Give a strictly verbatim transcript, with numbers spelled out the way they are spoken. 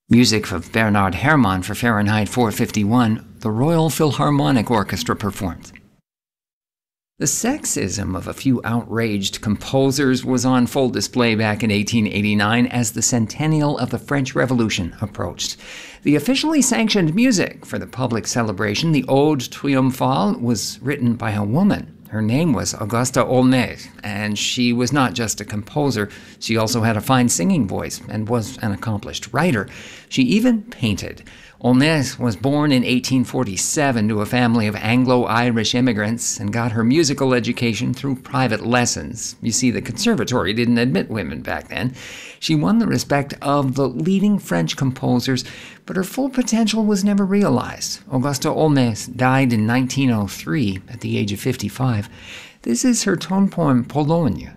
Music of Bernard Herrmann for Fahrenheit four fifty-one, the Royal Philharmonic Orchestra performed. The sexism of a few outraged composers was on full display back in eighteen eighty-nine as the centennial of the French Revolution approached. The officially sanctioned music for the public celebration, the Ode Triomphale, was written by a woman. Her name was Auguste Aulnay, and she was not just a composer. She also had a fine singing voice and was an accomplished writer. She even painted. Aulnay was born in eighteen forty-seven to a family of Anglo-Irish immigrants and got her musical education through private lessons. You see, the conservatory didn't admit women back then. She won the respect of the leading French composers, but her full potential was never realized. Auguste Aulnay died in nineteen oh three at the age of fifty-five. This is her tone poem, Pologne.